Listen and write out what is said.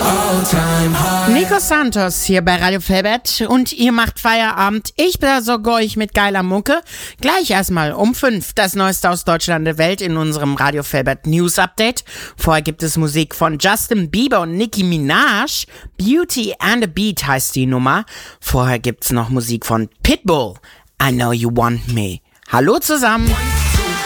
Nico Santos hier bei Radio Felbert und ihr macht Feierabend. Ich besorge euch mit geiler Mucke. Gleich erstmal um 5 das Neueste aus Deutschland der Welt in unserem Radio Felbert News Update. Vorher gibt es Musik von Justin Bieber und Nicki Minaj. Beauty and a Beat heißt die Nummer. Vorher gibt's noch Musik von Pitbull. I Know You Want Me. Hallo zusammen.